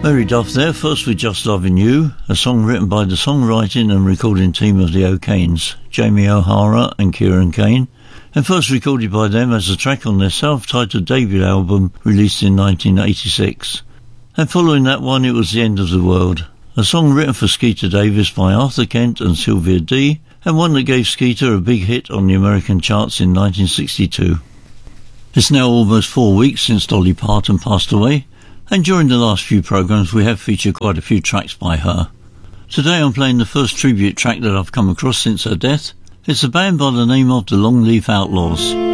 Mary Duff there, first with Just Loving You, a song written by the songwriting and recording team of the O'Kanes, Jamie O'Hara and Kieran Kane, and first recorded by them as a track on their self-titled debut album released in 1986. And following that one, it was The End of the World, a song written for Skeeter Davis by Arthur Kent and Sylvia Dee, and one that gave Skeeter a big hit on the American charts in 1962. It's now almost 4 weeks since Dolly Parton passed away, and during the last few programmes we have featured quite a few tracks by her. Today I'm playing the first tribute track that I've come across since her death. It's a band by the name of the Longleaf Outlaws.